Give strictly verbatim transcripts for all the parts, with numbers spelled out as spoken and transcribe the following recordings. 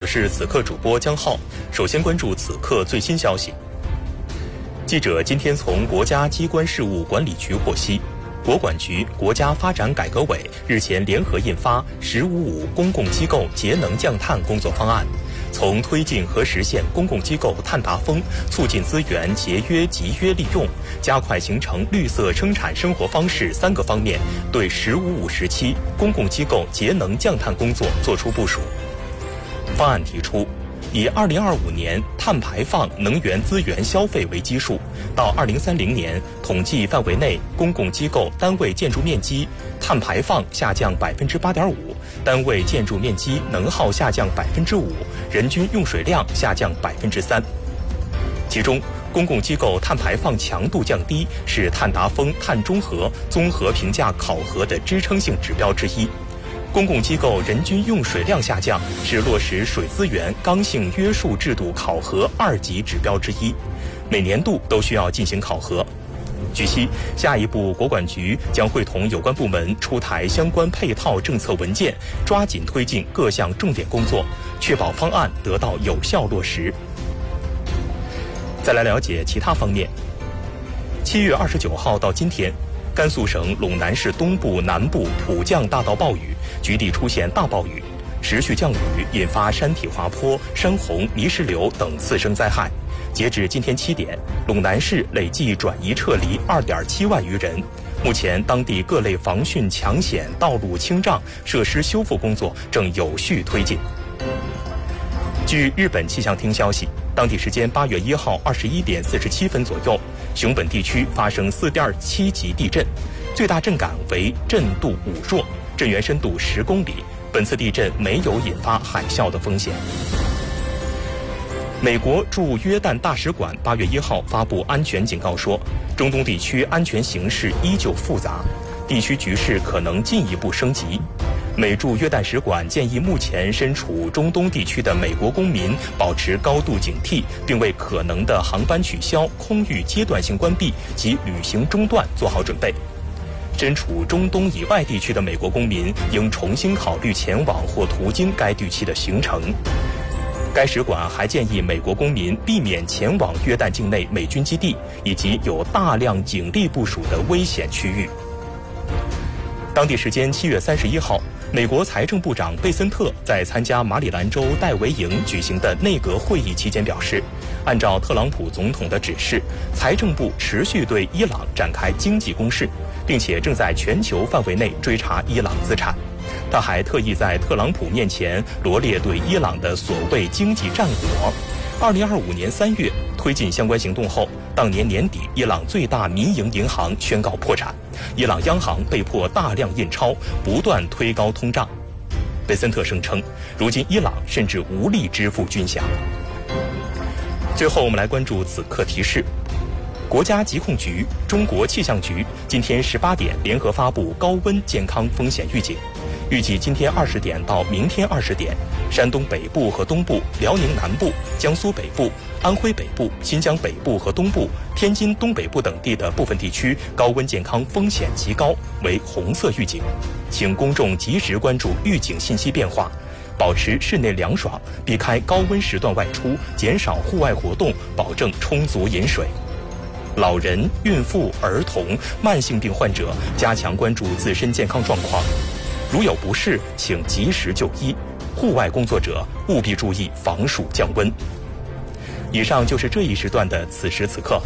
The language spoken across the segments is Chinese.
是此刻主播江浩。首先关注此刻最新消息。记者今天从国家机关事务管理局获悉，国管局、国家发展改革委日前联合印发《“十五五”公共机构节能降碳工作方案》，从推进和实现公共机构碳达峰、促进资源节约集约利用、加快形成绿色生产生活方式三个方面，对“十五五”时期公共机构节能降碳工作作出部署。方案提出，以二零二五年碳排放能源资源消费为基数，到二零三零年统计范围内公共机构单位建筑面积碳排放下降百分之八点五，单位建筑面积能耗下降百分之五，人均用水量下降百分之三。其中，公共机构碳排放强度降低是碳达峰、碳中和综合评价考核的支撑性指标之一。公共机构人均用水量下降是落实水资源刚性约束制度考核二级指标之一，每年度都需要进行考核。据悉，下一步国管局将会同有关部门出台相关配套政策文件，抓紧推进各项重点工作，确保方案得到有效落实。再来了解其他方面。七月二十九号到今天，甘肃省陇南市东部、南部普降大到暴雨，局地出现大暴雨，持续降雨引发山体滑坡、山洪、泥石流等次生灾害。截至今天七点，陇南市累计转移撤离二点七万余人。目前，当地各类防汛抢险、道路清障、设施修复工作正有序推进。据日本气象厅消息，当地时间八月一号二十一点四十七分左右，熊本地区发生四点七级地震，最大震感为震度五弱，震源深度十公里。本次地震没有引发海啸的风险。美国驻约旦大使馆八月一号发布安全警告说，中东地区安全形势依旧复杂，地区局势可能进一步升级。美驻约旦使馆建议目前身处中东地区的美国公民保持高度警惕，并为可能的航班取消、空域阶段性关闭及旅行中断做好准备。身处中东以外地区的美国公民应重新考虑前往或途经该地区的行程。该使馆还建议美国公民避免前往约旦境内美军基地以及有大量警力部署的危险区域。当地时间七月三十一号，美国财政部长贝森特在参加马里兰州戴维营举行的内阁会议期间表示，按照特朗普总统的指示，财政部持续对伊朗展开经济攻势，并且正在全球范围内追查伊朗资产。他还特意在特朗普面前罗列对伊朗的所谓经济战果。二零二五年三月推进相关行动后，当年年底伊朗最大民营银行宣告破产，伊朗央行被迫大量印钞，不断推高通胀。贝森特声称，如今伊朗甚至无力支付军饷。最后我们来关注此刻提示。国家疾控局、中国气象局今天十八点联合发布高温健康风险预警。预计今天二十点到明天二十点，山东北部和东部、辽宁南部、江苏北部、安徽北部、新疆北部和东部、天津东北部等地的部分地区高温健康风险极高，为红色预警。请公众及时关注预警信息变化，保持室内凉爽，避开高温时段外出，减少户外活动，保证充足饮水。老人、孕妇、儿童、慢性病患者加强关注自身健康状况，如有不适，请及时就医。户外工作者务必注意防暑降温。以上就是这一时段的此时此刻。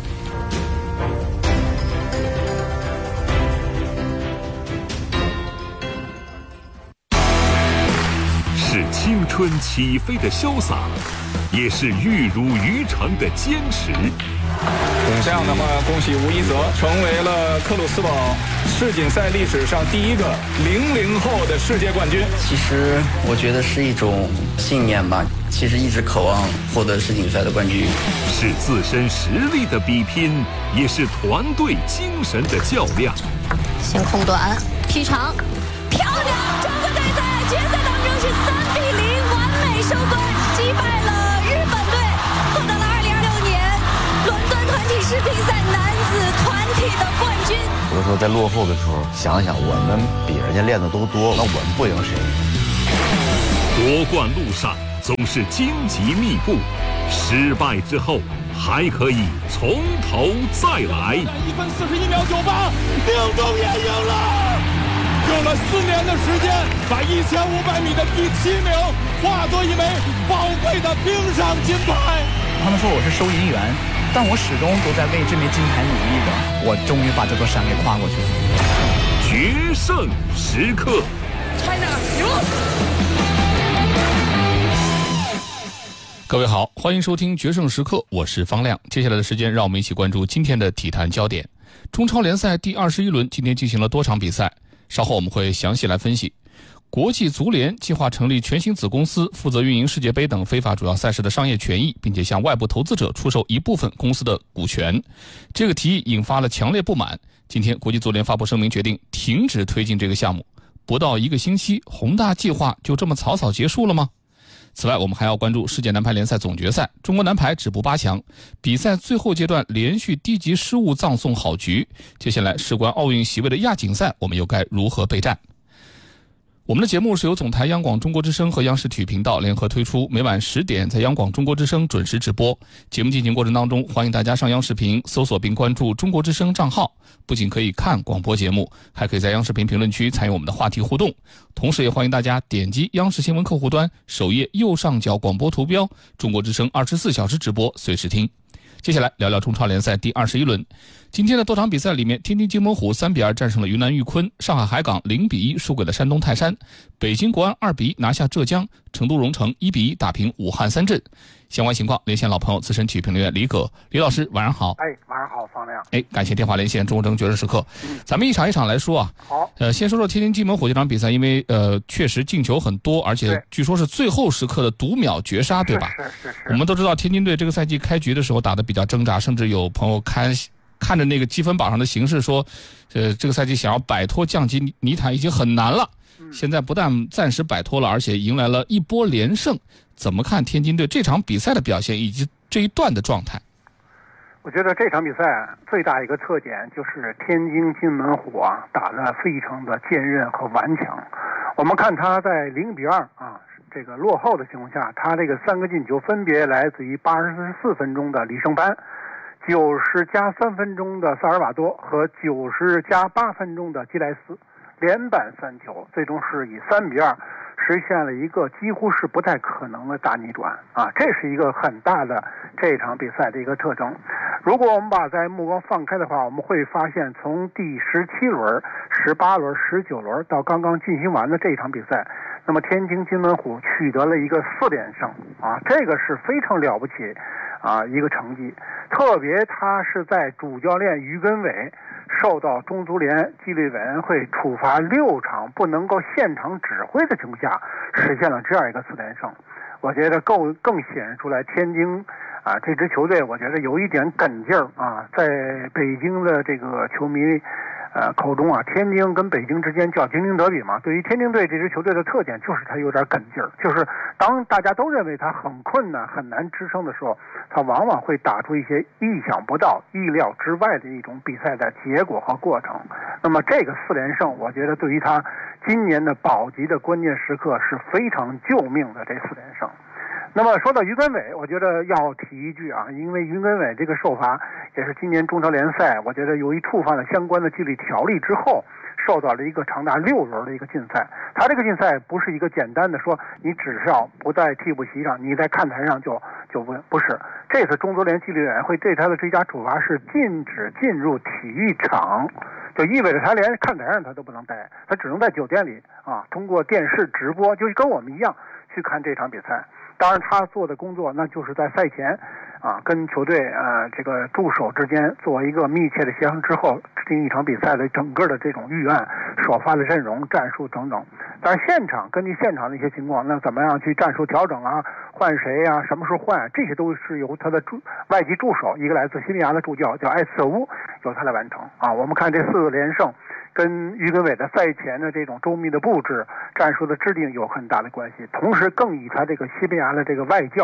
是青春起飞的潇洒，也是玉汝于成的坚持。 这样的话，恭喜吴一泽成为了克鲁斯堡世锦赛历史上第一个零零后的世界冠军。 其实我觉得是一种信念吧，其实一直渴望获得世锦赛的冠军。 是自身实力的比拼，也是团队精神的较量。 先空短，劈长，漂亮！中国队在决赛当中是三比零完美收官，击败了日本队，获得了二零二六年伦敦团体世乒赛男子团体的冠军。 有的时候在落后的时候，想想我们比人家练的都多，那我们不赢谁？ 夺冠路上总是荆棘密布，失败之后还可以从头再来。 一分四十一秒九八，宁东也赢了，用了四年的时间，把一千五百米的第七名化作一枚宝贵的冰上金牌。 他们说我是收银员，但我始终都在为这枚金牌努力着。我终于把这座山给跨过去了。 决胜时刻 ，China 赢！ 各位好，欢迎收听《决胜时刻》，我是方亮。接下来的时间，让我们一起关注今天的体坛焦点。中超联赛第二十一轮今天进行了多场比赛，稍后我们会详细来分析。国际足联计划成立全新子公司，负责运营世界杯等非法主要赛事的商业权益，并且向外部投资者出售一部分公司的股权。这个提议引发了强烈不满。今天，国际足联发布声明，决定停止推进这个项目。不到一个星期，宏大计划就这么草草结束了吗？此外，我们还要关注世界男排联赛总决赛，中国男排止步八强，比赛最后阶段连续低级失误葬送好局。接下来事关奥运席位的亚锦赛，我们又该如何备战？我们的节目是由总台央广中国之声和央视体育频道联合推出，每晚十点在央广中国之声准时直播。节目进行过程当中，欢迎大家上央视频搜索并关注中国之声账号，不仅可以看广播节目，还可以在央视频评论区参与我们的话题互动。同时也欢迎大家点击央视新闻客户端首页右上角广播图标，中国之声二十四小时直播，随时听。接下来聊聊中超联赛第二十一轮。今天的多场比赛里面，天津津门虎三比二战胜了云南玉坤，上海海港零比一输给了山东泰山，北京国安二比一拿下浙江，成都蓉城一比一打平武汉三镇。相关情况连线老朋友资深体育评论员李葛，李老师晚上好。 哎，晚上好，方亮。 哎，感谢电话连线中国争决胜时刻。嗯、咱们一场一场来说啊。 好。 呃，先说说天津津门虎这场比赛，因为呃确实进球很多，而且据说是最后时刻的读秒绝杀，对吧？ 是是 是, 是。 我们都知道天津队这个赛季开局的时候打得比较挣扎，甚至有朋友看看着那个积分榜上的形势说，呃，这个赛季想要摆脱降级泥潭已经很难了。嗯、现在不但暂时摆脱了，而且迎来了一波连胜。怎么看天津队这场比赛的表现以及这一段的状态？ 我觉得这场比赛最大一个特点就是天津津门虎啊打得非常的坚韧和顽强。我们看他在零比二啊这个落后的情况下，他这个三个进球分别来自于八十四分钟的李胜班、九十加三分钟的萨尔瓦多和九十加八分钟的基莱斯，连扳三球，最终是以三比二实现了一个几乎是不太可能的大逆转啊！这是一个很大的这场比赛的一个特征。如果我们把在目光放开的话，我们会发现从第十七轮、十八轮、十九轮到刚刚进行完的这场比赛，那么天津津门虎取得了一个四连胜啊，这个是非常了不起啊一个成绩。特别他是在主教练于根伟受到中足联纪律委员会处罚六场不能够现场指挥的情况下，实现了这样一个四连胜。我觉得更更显示出来天津啊这支球队，我觉得有一点梗劲儿啊，在北京的这个球迷呃口中啊，天津跟北京之间叫京津德比嘛。对于天津队这支球队的特点，就是他有点梗劲儿，就是当大家都认为他很困难、很难支撑的时候，他往往会打出一些意想不到、意料之外的一种比赛的结果和过程。那么这个四连胜，我觉得对于他今年的保级的关键时刻是非常救命的这四连胜。那么说到于根伟，我觉得要提一句啊，因为于根伟这个受罚也是今年中超联赛，我觉得由于触犯了相关的纪律条例之后，受到了一个长达六轮的一个禁赛。他这个禁赛不是一个简单的说你只是要不在替补席上，你在看台上就就不不是。这次中足联纪律委员会对他的追加处罚是禁止进入体育场，就意味着他连看台上他都不能待，他只能在酒店里啊通过电视直播，就跟我们一样去看这场比赛。当然他做的工作那就是在赛前啊跟球队呃这个助手之间做一个密切的协商之后，制定一场比赛的整个的这种预案、首发的阵容、战术等等。但是现场根据现场的一些情况，那怎么样去战术调整啊，换谁啊，什么时候换，这些都是由他的助外籍助手，一个来自西班牙的助教叫艾斯乌，由他来完成啊。我们看这四个连胜跟于根伟的赛前的这种周密的布置、战术的制定有很大的关系，同时更以他这个西班牙的这个外教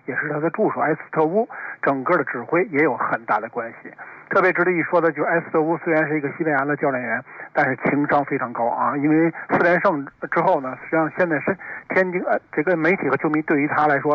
也是他的助手埃斯特乌，整个的指挥也有很大的关系。特别值得一说的就是埃斯特乌虽然是一个西班牙的教练员，但是情商非常高啊。因为四连胜之后呢，实际上现在是天津呃这个媒体和球迷对于他来说